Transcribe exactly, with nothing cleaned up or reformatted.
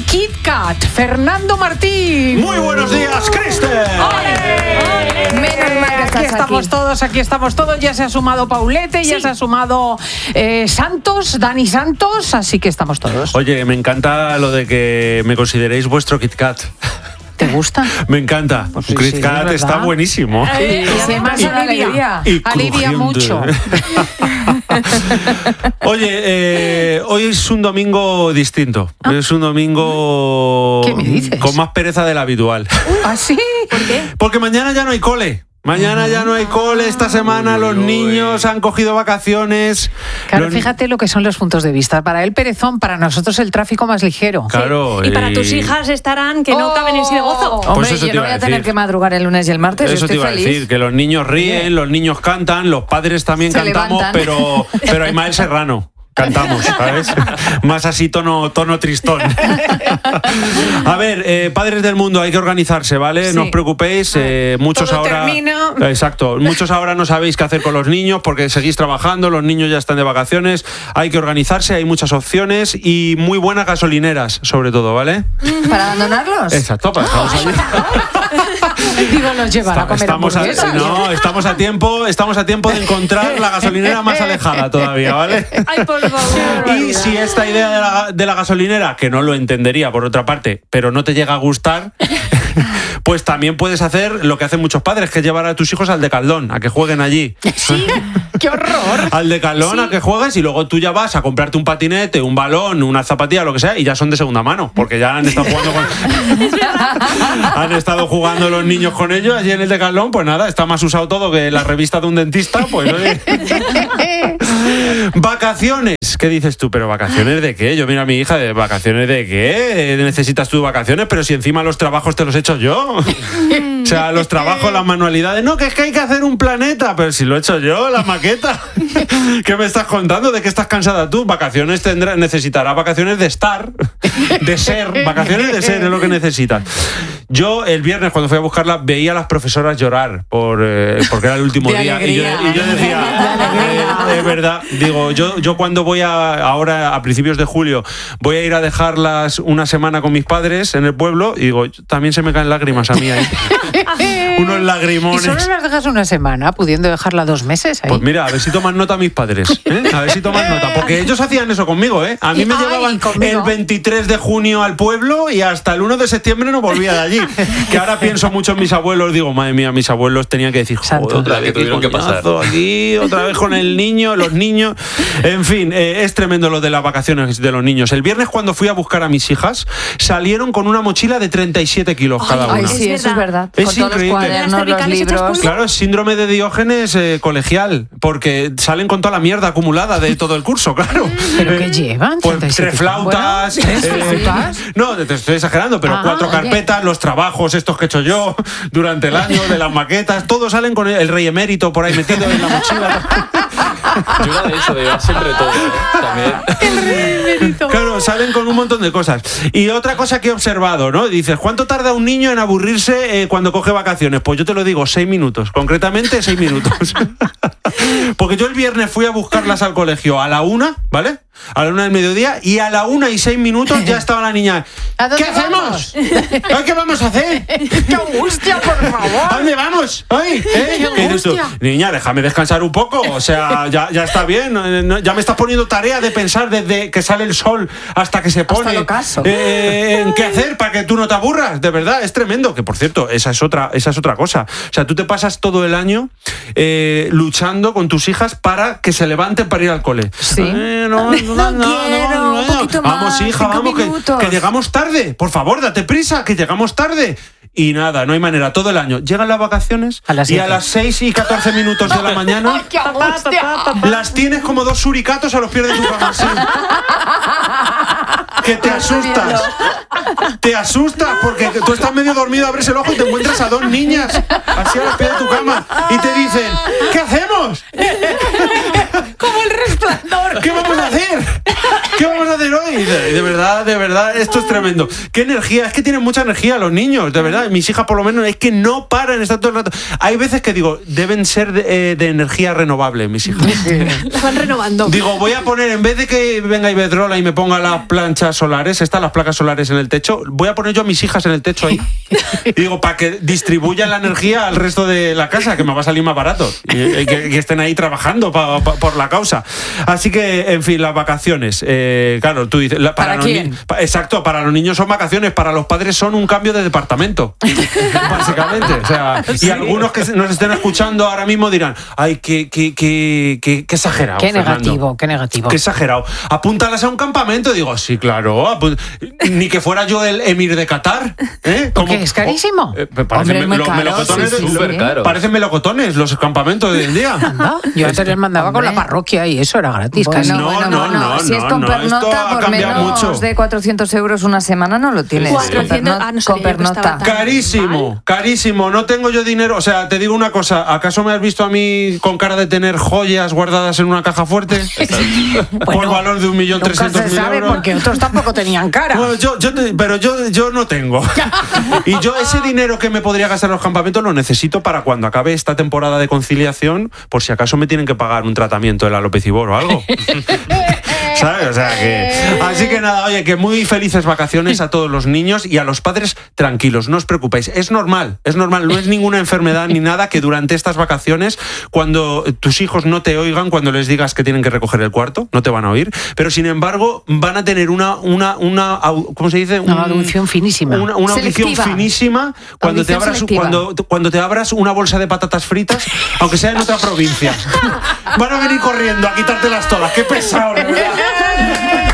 Kit Kat, Fernando Martín. Muy buenos días, Kristen. Menos mal que aquí estamos aquí. todos, aquí estamos todos. Ya se ha sumado Paulete, sí. ya se ha sumado eh, Santos, Dani Santos, así que estamos todos. Oye, me encanta lo de que me consideréis vuestro Kit Kat. ¿Te gusta? Me encanta. Pues sí, Kit sí, Kat está buenísimo. Y, y además alivia, y alivia mucho. Oye, eh, hoy es un domingo distinto. ¿Ah? Es un domingo ¿Qué me dices? Con más pereza del habitual. ¿Ah, sí? ¿Por qué? Porque mañana ya no hay cole. Mañana ya no hay cole, esta semana los niños han cogido vacaciones. Claro, los... fíjate lo que son los puntos de vista. Para él perezón, para nosotros el tráfico más ligero. Claro. Sí. Y para tus hijas estarán que no oh, caben en sí de gozo. Hombre, pues yo no voy a, a tener que madrugar el lunes y el martes. Eso estoy te iba feliz. a decir, que los niños ríen, sí. los niños cantan, los padres también Se cantamos, levantan. pero pero Ismael Serrano. Cantamos, ¿sabes? Más así tono, tono tristón. A ver, eh, padres del mundo, hay que organizarse, ¿vale? Sí. No os preocupéis. Eh, muchos Todo ahora. Termino. Exacto. Muchos ahora no sabéis qué hacer con los niños porque seguís trabajando, los niños ya están de vacaciones. Hay que organizarse, hay muchas opciones y muy buenas gasolineras, sobre todo, ¿vale? ¿Para abandonarlos? Exacto, para dejarlos allí. Digo, los llevará a comer estamos a, No, estamos a tiempo, estamos a tiempo de encontrar la gasolinera más alejada todavía, ¿vale? Ay, por favor. Y si esta idea de la, de la gasolinera, que no lo entendería por otra parte, pero no te llega a gustar, pues también puedes hacer lo que hacen muchos padres, que es llevar a tus hijos al Decathlon, a que jueguen allí. Sí, qué horror. Al Decathlon, sí. a que juegues y luego tú ya vas a comprarte un patinete, un balón, una zapatilla, lo que sea, y ya son de segunda mano, porque ya han estado jugando con... han estado jugando los niños con ellos allí en el Decathlon, pues nada, está más usado todo que la revista de un dentista, pues oye. Vacaciones, ¿qué dices tú? ¿Pero vacaciones de qué? Yo mira a mi hija, ¿de vacaciones de qué? ¿Necesitas tú vacaciones? Pero si encima los trabajos te los he hecho yo. O sea, los trabajos, las manualidades, no, que es que hay que hacer un planeta, pero si lo he hecho yo, la maqueta. ¿Qué me estás contando? ¿De qué estás cansada tú? Vacaciones tendrás, necesitarás vacaciones de estar, de ser, vacaciones de ser es lo que necesitas. Yo el viernes cuando fui a buscarla veía a las profesoras llorar por eh, porque era el último de día alegría. y yo, y yo decía, eh, es verdad, digo, yo yo cuando voy a ahora a principios de julio voy a ir a dejarlas una semana con mis padres en el pueblo y digo, también se me caen lágrimas a mí ahí. Unos lagrimones. ¿Y solo las dejas una semana, pudiendo dejarla dos meses ahí? Pues mira, a ver si toman nota mis padres, ¿eh? A ver si toman nota, porque ellos hacían eso conmigo, ¿eh? A mí me Ay, llevaban conmigo. El veintitrés de junio al pueblo y hasta el uno de septiembre no volvía de allí. Que ahora pienso mucho en mis abuelos, digo, madre mía, mis abuelos tenían que decir, joder, otra vez que tuvieron que pasar aquí, otra vez con el niño, los niños. En fin, eh, es tremendo lo de las vacaciones de los niños. El viernes cuando fui a buscar a mis hijas, salieron con una mochila de treinta y siete kilos cada ay, una. Ay, sí, eso es verdad. Es con increíble. Todos los cuadernos, los libros. Claro, es síndrome de Diógenes eh, colegial, porque salen con toda la mierda acumulada de todo el curso, claro. ¿Pero qué llevan? Pues tres flautas. Bueno, ¿tres eh, flautas? No, te estoy exagerando, pero ah, cuatro okay. carpetas, los trabajos estos que he hecho yo durante el año, de las maquetas, todos salen con el rey emérito por ahí metido en la mochila. Yo era de eso, de llevar siempre todo, ¿eh? También. El rey emérito. Claro, salen con un montón de cosas. Y otra cosa que he observado, ¿no? Dices, ¿cuánto tarda un niño en aburrirse eh, cuando coge vacaciones? Pues yo te lo digo, seis minutos. Concretamente, seis minutos. Porque yo el viernes fui a buscarlas al colegio a la una, ¿vale? A la una del mediodía y a la una y seis minutos ya estaba la niña. ¿Qué hacemos? ¿Ay, ¿Qué vamos a hacer? ¡Qué angustia, por favor! ¿A dónde vamos? ¡Ay! ¿Eh? ¿Qué dices tú? Niña, déjame descansar un poco. O sea, ya, ya está bien. Ya me estás poniendo tarea de pensar desde que sale el sol hasta que se pone. Hasta el ocaso. Eh, ¿Qué hacer para que tú no te aburras? De verdad, es tremendo. Que por cierto, esa es otra, esa es otra cosa. O sea, tú te pasas todo el año eh, luchando con tus hijas para que se levanten para ir al cole. Sí. Eh, no, no, no, no quiero, no, no, un poquito vamos, más, hija, vamos, que, que llegamos tarde. Por favor, date prisa, que llegamos tarde. Y nada, no hay manera, todo el año. Llegan las vacaciones a las y a las seis y catorce minutos de la mañana ¡ay, qué angustia! Las tienes como dos suricatos a los pies de tu cama. Sí. Que te asustas. Te asustas porque tú estás medio dormido, abres el ojo y te encuentras a dos niñas así a los pies de tu cama y te dicen, ¿qué hacemos? Como el Resplandor. ¿Qué vamos a hacer? ¿Qué vamos a hacer hoy? De, de verdad, de verdad, esto es tremendo. ¿Qué energía? Es que tienen mucha energía los niños, de verdad. Mis hijas por lo menos es que no paran, están todo el rato. Hay veces que digo, deben ser de, eh, de energía renovable, mis hijas. La van renovando. Digo, voy a poner, en vez de que venga Iberdrola y me ponga las planchas solares, estas, las placas solares en el techo, voy a poner yo a mis hijas en el techo ahí. Y digo, para que distribuyan la energía al resto de la casa, que me va a salir más barato. Y, y que, que estén ahí trabajando pa, pa, por la causa. Así que, en fin, las vacaciones. Eh, claro, tú dices... La, para ¿Para los quién? Ni, pa, exacto, para los niños son vacaciones, para los padres son un cambio de departamento. Básicamente. O sea, y ¿Sí? algunos que nos estén escuchando ahora mismo dirán, ay, qué, qué, qué, qué, qué exagerado, Qué Fernando. negativo, qué negativo. Qué exagerado. Apúntalas a un campamento. Digo, sí, claro. Apu- Ni que fuera yo el emir de Qatar. ¿eh? ¿Por qué? ¿Es carísimo? Eh, parecen Hombre, es muy lo- caro, melocotones sí, sí, de- súper sí. caro. Parecen melocotones los campamentos de hoy en día. Anda, yo antes les mandaba con la Hombre. parroquia y eso era gratis. Bueno, casi. No, bueno, no, bueno, no, si es no, con no, esto pernota, ha por cambiado menos mucho. de cuatrocientos euros una semana no lo tienes. cuatrocientos, Con perno- ah, no sabía con yo que estaba pernota. tan- Carísimo, mal. carísimo. No tengo yo dinero. O sea, te digo una cosa. ¿Acaso me has visto a mí con cara de tener joyas guardadas en una caja fuerte? Por Bueno, valor de un millón Nunca trescientos se mil sabe euros. porque otros tampoco tenían cara. Bueno, yo, yo te- pero yo, yo no tengo. Y yo ese dinero que me podría gastar en los campamentos lo necesito para cuando acabe esta temporada de conciliación, por si acaso me tienen que pagar un tratamiento de la alopecibor o algo. ¿Sabes? O sea que... Así que nada, oye, que muy felices vacaciones a todos los niños y a los padres tranquilos, no os preocupéis. Es normal, es normal, no es ninguna enfermedad ni nada que durante estas vacaciones, cuando tus hijos no te oigan, cuando les digas que tienen que recoger el cuarto, no te van a oír, pero sin embargo van a tener una, una, una au- ¿cómo se dice? Una Un- audición finísima. Una, una audición Selectiva. finísima cuando te, Audición abras, selectiva. cuando, cuando te abras una bolsa de patatas fritas, aunque sea en otra provincia. Van a venir corriendo a quitártelas todas. ¡Qué pesado, de verdad!